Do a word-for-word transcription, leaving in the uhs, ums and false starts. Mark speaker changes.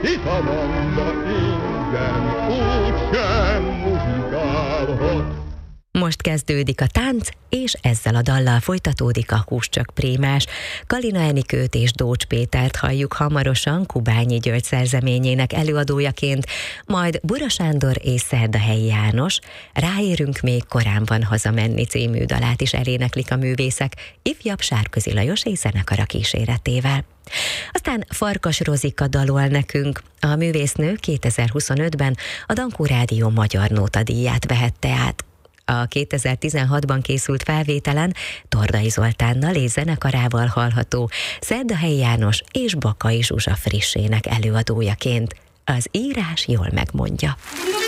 Speaker 1: Itt a banda ingyen, úgysem muzsikálhat.
Speaker 2: Most kezdődik a tánc, és ezzel a dallal folytatódik a Húscsök Prémás. Kalina Enikőt és Dócs Pétert halljuk hamarosan Kubányi György szerzeményének előadójaként, majd Bura Sándor és Szerdahelyi János Ráérünk még korán van hazamenni című dalát is eléneklik a művészek, ifjabb Sárközi Lajos és zenekara kíséretével. Aztán Farkas Rozika dalol nekünk. A művésznő kétezer-huszonötben a Dankó Rádió Magyar Nóta díját vehette át. A kétezer-tizenhatban készült felvételen Tordai Zoltánnal és zenekarával hallható Szerdahelyi János és Bakai Zsuzsa frissének előadójaként. Az írás jól megmondja.